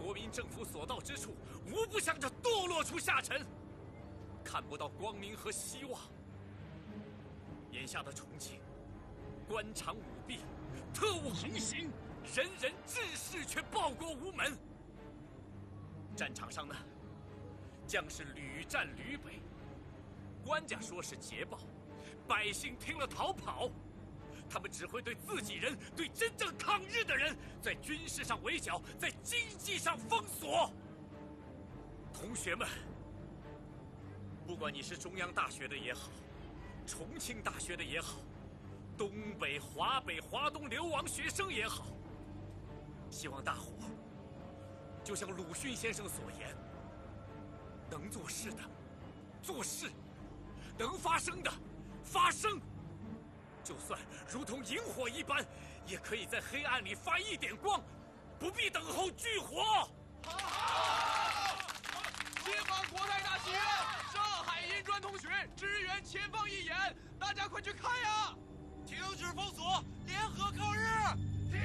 国民政府所到之处，无不向着堕落处下沉，看不到光明和希望。眼下的重庆，官场舞弊，特务横行，人人志士却报国无门。战场上呢，将士屡战屡北，官家说是捷报，百姓听了逃跑。他们只会对自己人、对真正抗日的人，在军事上围剿，在经济上封锁。同学们，不管你是中央大学的也好，重庆大学的也好，东北、华北、华东流亡学生也好，希望大伙就像鲁迅先生所言，能做事的做事，能发声的发声。就算如同萤火一般，也可以在黑暗里发一点光，不必等候炬火。 解放国泰大戏院，上海银砖同学支援前方义演，大家快去看呀！ 停止封锁，联合抗日！